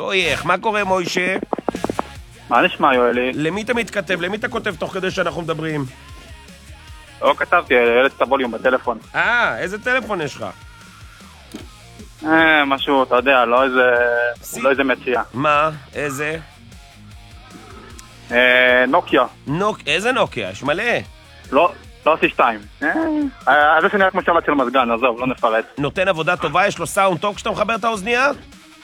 כוייך, מה קורה מוישה? מה נשמע יואלי? למי אתה מתכתב? למי אתה כותב תוך כדי שאנחנו מדברים? לא כתבתי, ילד את הווליום בטלפון. איזה טלפון יש לך? משהו, אתה יודע, לא איזה מציע. מה? איזה? נוקיה. איזה נוקיה? יש מלא. לא C2. זה שנראה כמו שלט של מזגן, עזוב, לא נפרט. נותן עבודה טובה, יש לו סאונד טוב כשאתה מחבר את האוזנייה?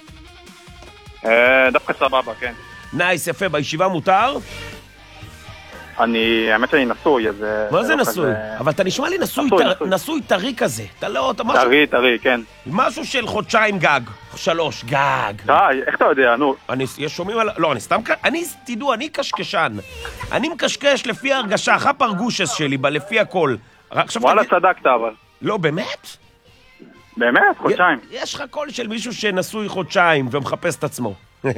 דווקא סבבה, כן. נייס, יפה, בישיבה מותר? האמת שאני נשוי, אז... מה זה נשוי? אבל אתה נשמע לי נשוי טרי כזה. אתה לא, אתה משהו... טרי, כן. משהו של חודשיים גג. 3 גג. איך אתה יודע, נו? יש שומעים על... לא, תדעו, אני קשקשן. אני מקשקש לפי הרגשה, אחת פרגושס שלי, לפי הכל. וואלה, צדקת אבל. לא, באמת? באמת? חודשיים. יש לך קול של מישהו שנשוי חודשיים ומחפש את עצמו.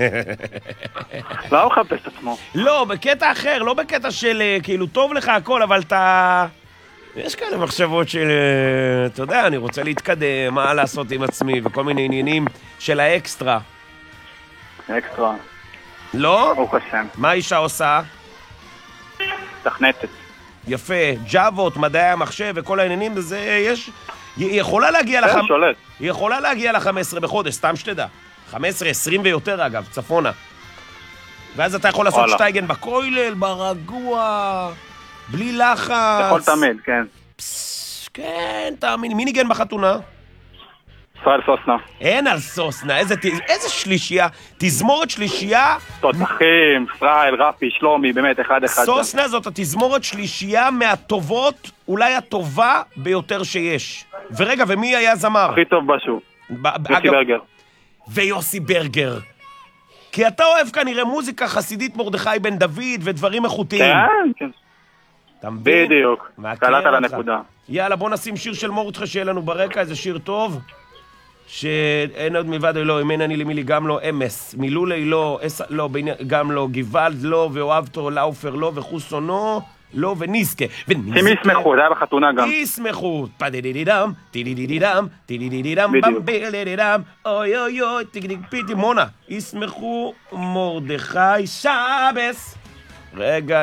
לא מחפש את עצמו. לא, בקטע אחר, לא בקטע של כאילו טוב לך הכל, אבל אתה... יש כאלה מחשבות של, אתה יודע, אני רוצה להתקדם, מה לעשות עם עצמי, וכל מיני עניינים של האקסטרה. אקסטרה. לא? ברוך השם. מה האישה עושה? תכנתת. יפה, ג'אבות, מדעי המחשב וכל העניינים, וזה יש... היא יכולה להגיע לך... שולט. היא יכולה להגיע ל-15 בחודש, סתם שתדע. 15, 20 ויותר אגב, צפונה. ואז אתה יכול לעשות שטייגן בקוילל, ברגוע, בלי לחץ. יכול תמיד, כן. כן, תאמין. מי ניגן בחתונה? ישראל סוסנה. אין על סוסנה, איזה שלישייה, תזמורת שלישייה. תותחים, ישראל, רפי, שלומי, באמת, אחד. סוסנה זאת התזמורת שלישייה מהטובות, אולי הטובה ביותר שיש. ורגע, ומי היה זמר? הכי טוב בשוק. יוסי ברגר. ויוסי ברגר. כי אתה אוהב כנראה מוזיקה חסידית מרדכי בן דוד ודברים איכותיים. כן. בדיוק. קלעת על הנקודה. יאללה, בוא נשים שיר של מורדכי שיהיה לנו ברקע, איזה שיר טוב. שאין עוד מלבד לא, אם אין אני למילי גם לא, אמס. מילולי לא, גם לא, גיוולד לא, ואוהבתו לאופר לא, וחוסונו לא, וניסקה. הם ישמחו, זה היה בחתונה גם. ישמחו. פדידידידם, טידידידידם, טידידידידם, במבילידידם, אוי אוי אוי, תגדיג פיטי, מונה. ישמחו מרדכי שבס. רגע.